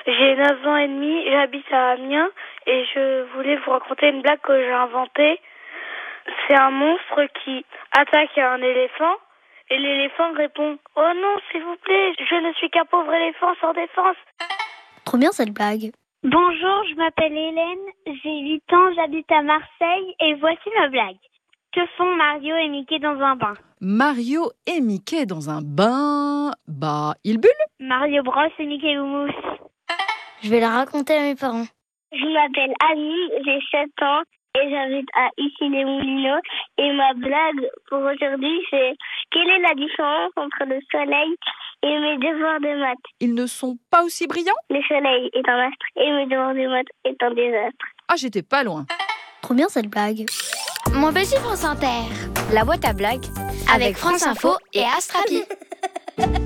J'ai 9 ans et demi, j'habite à Amiens et je voulais vous raconter une blague que j'ai inventée. C'est un monstre qui attaque un éléphant et l'éléphant répond « Oh non, s'il vous plaît, je ne suis qu'un pauvre éléphant sans défense ». Trop bien cette blague. Bonjour, je m'appelle Hélène, j'ai 8 ans, j'habite à Marseille et voici ma blague. Que font Mario et Mickey dans un bain? Mario et Mickey dans un bain... ils bullent. Mario Bros et Mickey Mouse. Je vais la raconter à mes parents. Je m'appelle Annie, j'ai 7 ans et j'habite à Issy-les-Moulineaux. Et ma blague pour aujourd'hui, c'est quelle est la différence entre le soleil et mes devoirs de maths? Ils ne sont pas aussi brillants? Le soleil est un astre et mes devoirs de maths est un désastre. Ah, j'étais pas loin. Trop bien cette blague. Mon petit France Inter. La boîte à blagues avec France Info et Astrapi.